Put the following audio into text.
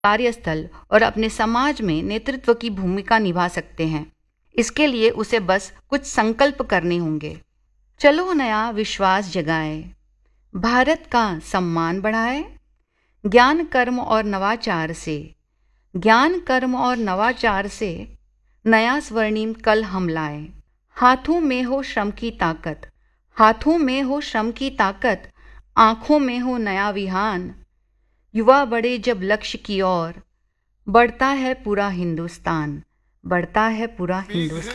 कार्यस्थल और अपने समाज में नेतृत्व की भूमिका निभा सकते हैं। इसके लिए उसे बस कुछ संकल्प करने होंगे। चलो नया विश्वास जगाए, भारत का सम्मान बढ़ाए। ज्ञान कर्म और नवाचार से, ज्ञान कर्म और नवाचार से नया स्वर्णिम कल हम लाए। हाथों में हो श्रम की ताकत, हाथों में हो श्रम की ताकत, आंखों में हो नया विहान। युवा बढ़े जब लक्ष्य की ओर, बढ़ता है पूरा हिंदुस्तान, बढ़ता है पूरा हिंदुस्तान।